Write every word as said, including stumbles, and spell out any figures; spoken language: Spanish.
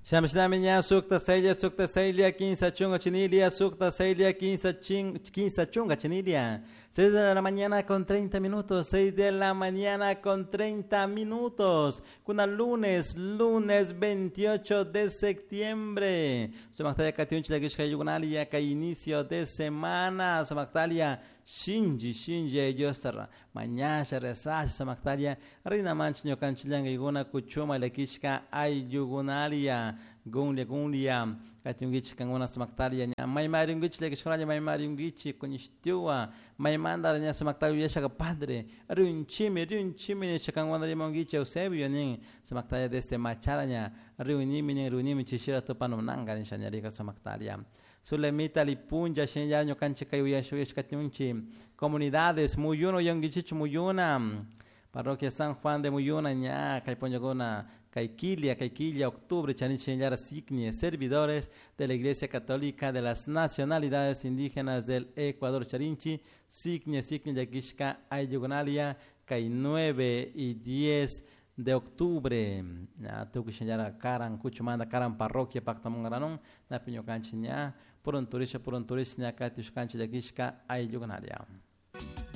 Shamshnaminya sukta sailia sukta sailia quince chunga chinilia sukta sailia quince quince chunga chinilia. seis de la mañana con treinta minutos, seis de la mañana con treinta minutos. Kuna lunes, lunes veintiocho de septiembre. Somaktalia katiunchi la gishka yugunalia ka inicio de semana. Somaktalia Shinji, Shinji, Yosara, Mañasha, Resash, Samaktalia, Rina Manchinyo Canchilanga, Iguna, Kuchuma, Lekishka, Ay, Yugunalia, Gunlia, Gunlia, Katungichi, Kanguna, Samaktalia, Maimaringich, Lekishkaya, Maimaringichi, Kunistua, Maimanda, Samaktalia, Yashaka Padre, Runchimi, Runchimi, Chakangwana, Mongichi, Eusebio, Samaktalia de este Macharanya, Runimini, Runimi, Chishira, Topanunanga, Shanyarika, Samaktalia. Sulemita lipunja shenyaño canchica y uyashuyashkatunchi. Comunidades Muyuno Yangichichu Muyuna. Parroquia San Juan de Muyuna ña Caipoñagona Caiquilia Caiquilia Octubre Chanichenyara Signie. Servidores de la Iglesia Católica de las Nacionalidades Indígenas del Ecuador Charinchi. Signie Signie Yaquishka Ayugonalia Cai nueve y diez de octubre. Ya tu que señala Karan Cuchumanda Karan Parroquia Pactamongaranón. Na Piño Canchiña. Por un turista, por un turista, Katish Canchi de Gishka Ayugonalia.